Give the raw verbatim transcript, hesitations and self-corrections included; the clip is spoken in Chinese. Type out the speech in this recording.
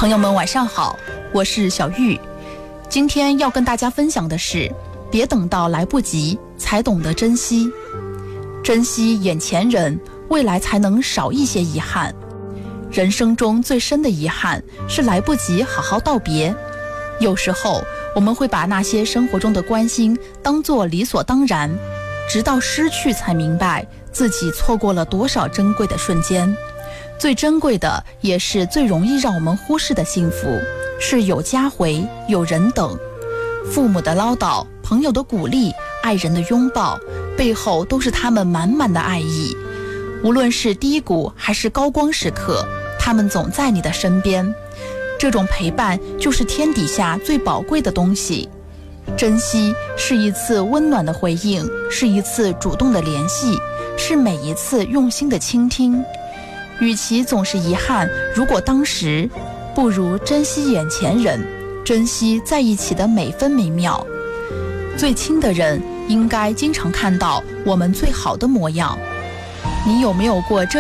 朋友们晚上好，我是小玉。今天要跟大家分享的是，别等到来不及才懂得珍惜，珍惜眼前人，未来才能少一些遗憾。人生中最深的遗憾是来不及好好道别。有时候我们会把那些生活中的关心当作理所当然，直到失去才明白自己错过了多少珍贵的瞬间。最珍贵的也是最容易让我们忽视的幸福，是有家回，有人等。父母的唠叨，朋友的鼓励，爱人的拥抱，背后都是他们满满的爱意。无论是低谷还是高光时刻，他们总在你的身边。这种陪伴就是天底下最宝贵的东西。珍惜是一次温暖的回应，是一次主动的联系，是每一次用心的倾听。与其总是遗憾如果当时，不如珍惜眼前人，珍惜在一起的每分每秒。最亲的人应该经常看到我们最好的模样。你有没有过这